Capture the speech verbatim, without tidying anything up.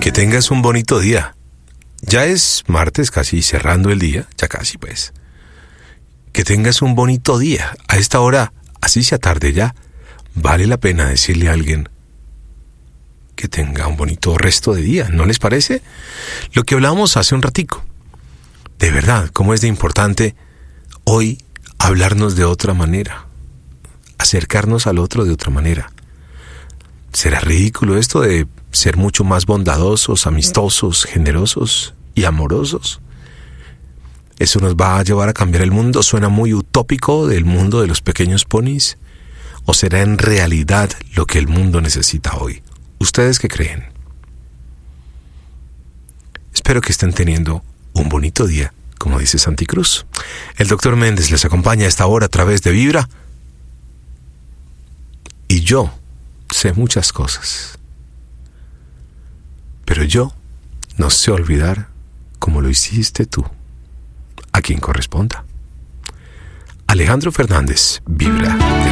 Que tengas un bonito día. Ya es martes, casi cerrando el día, ya casi pues. Que tengas un bonito día. A esta hora, así sea tarde ya, vale la pena decirle a alguien que tenga un bonito resto de día, ¿no les parece? Lo que hablábamos hace un ratico. De verdad, cómo es de importante hoy hablarnos de otra manera, acercarnos al otro de otra manera. ¿Será ridículo esto de ser mucho más bondadosos, amistosos, generosos y amorosos? ¿Eso nos va a llevar a cambiar el mundo? ¿Suena muy utópico del mundo de los pequeños ponis? ¿O será en realidad lo que el mundo necesita hoy? ¿Ustedes qué creen? Espero que estén teniendo un bonito día, como dice Santi Cruz. El doctor Méndez les acompaña a esta hora a través de Vibra. Y yo sé muchas cosas, pero yo no sé olvidar como lo hiciste tú, a quien corresponda. Alejandro Fernández, Vibra.